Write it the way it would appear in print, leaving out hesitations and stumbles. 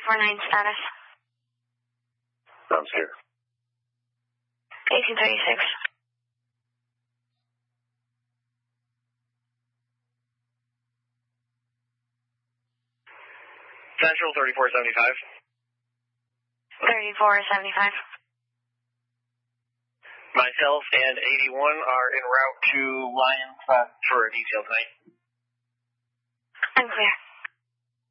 49 status. Sounds here. 1836. Central 3475. 3475. Myself and 81 are en route to Lions for a detail tonight. I'm clear.